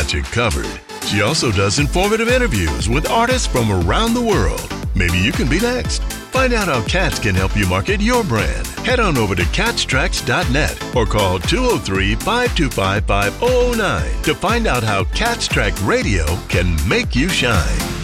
got you covered. She also does informative interviews with artists from around the world. Maybe you can be next. Find out how Cats can help you market your brand. Head on over to catstracks.net or call 203-525-5009 to find out how Cats Track Radio can make you shine.